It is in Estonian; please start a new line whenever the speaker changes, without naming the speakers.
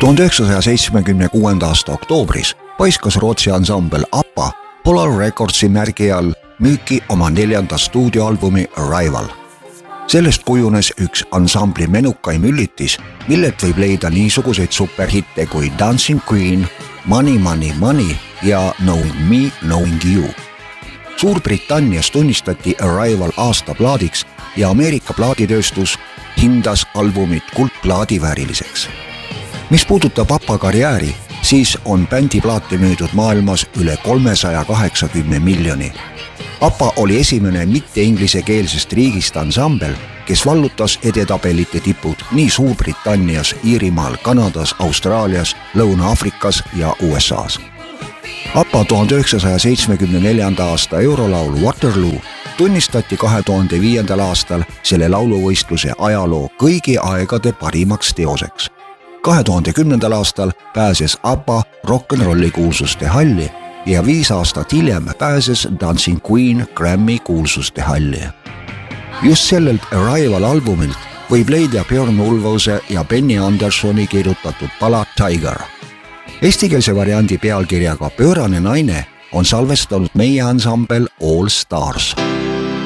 1976. aasta oktoobris paiskas Rootsi ansambel ABBA Polar Recordsi märgi all müüki oma 4. stuudioalbumi Arrival. Sellest kujunes üks ansambli menukaim üllitis, millelt võib leida niisuguseid superhitte kui Dancing Queen, Money Money Money ja Knowing Me, Knowing You. Suurbritannias tunnistati Arrival aastaplaadiks ja Ameerika plaaditööstus hindas albumit kuldplaadi vääriliseks. Mis puudutab ABBA karjääri, siis on bändi plaate müüdud maailmas üle 380 miljoni. ABBA oli esimene mitte-inglisekeelsest riigist ansambel, kes vallutas edetabelite tipud nii Suurbritannias, Iirimaal, Kanadas, Austraalias, Lõuna-Aafrikas ja USAs. ABBA 1974. aasta eurolaulu Waterloo tunnistati 2005. aastal selle lauluvõistluse ajaloo kõigi aegade parimaks teoseks. 2010. aastal pääses ABBA rock'n'rolli kuulsuste halli ja 5 aastat hiljem pääses Dancing Queen Grammy kuulsuste halli. Just sellelt Arrival albumilt võib leida Björn Ulvaeuse ja Benny Andersoni kirjutatud pala Tiger. Eestikeelse variandi pealkirjaga Pöörane naine on salvestanud meie ansambel All Stars.